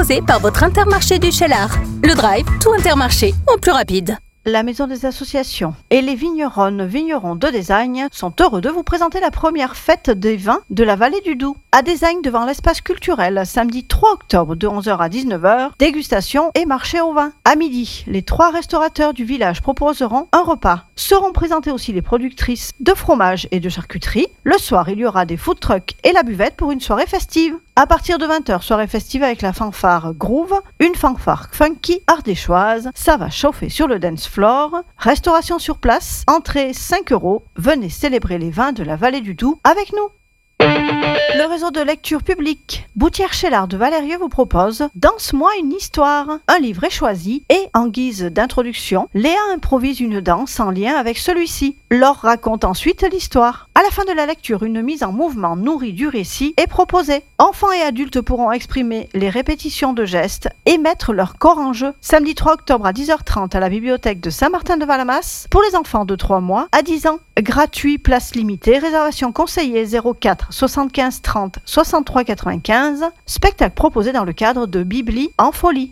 proposé par votre Intermarché du Cheylard. Le Drive, tout Intermarché, en plus rapide. La Maison des Associations et les vignerons de Désagne sont heureux de vous présenter la première fête des vins de la Vallée du Doubs. À Désagne, devant l'espace culturel, samedi 3 octobre de 11h à 19h, dégustation et marché au vin. À midi, les 3 restaurateurs du village proposeront un repas. Seront présentées aussi les productrices de fromage et de charcuterie. Le soir, il y aura des food trucks et la buvette pour une soirée festive. À partir de 20h, soirée festive avec la fanfare Groove, une fanfare funky ardéchoise. Ça va chauffer sur le dance floor. Restauration sur place, entrée 5 €. Venez célébrer les vins de la Vallée du Doubs avec nous. Le réseau de lecture publique Boutière Cheylard de Valérieux vous propose Danse-moi une histoire. Un livret choisi et en guise d'introduction, Léa improvise une danse en lien avec celui-ci. Laure raconte ensuite l'histoire. À la fin de la lecture, une mise en mouvement nourrie du récit est proposée. Enfants et adultes pourront exprimer les répétitions de gestes et mettre leur corps en jeu. Samedi 3 octobre à 10h30 à la bibliothèque de Saint-Martin-de-Valamas pour les enfants de 3 mois à 10 ans. Gratuit, place limitée, réservation conseillée 04 75 30 63 95. Spectacle proposé dans le cadre de Bibli en folie.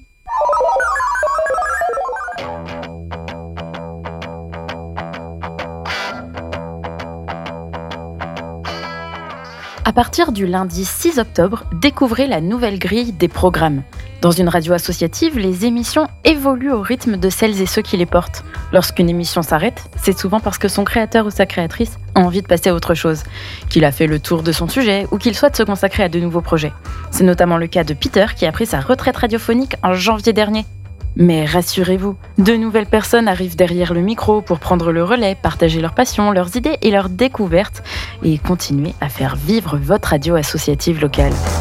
À partir du lundi 6 octobre, découvrez la nouvelle grille des programmes. Dans une radio associative, les émissions évoluent au rythme de celles et ceux qui les portent. Lorsqu'une émission s'arrête, c'est souvent parce que son créateur ou sa créatrice a envie de passer à autre chose, qu'il a fait le tour de son sujet ou qu'il souhaite se consacrer à de nouveaux projets. C'est notamment le cas de Peter qui a pris sa retraite radiophonique en janvier dernier. Mais rassurez-vous, de nouvelles personnes arrivent derrière le micro pour prendre le relais, partager leurs passions, leurs idées et leurs découvertes et continuer à faire vivre votre radio associative locale.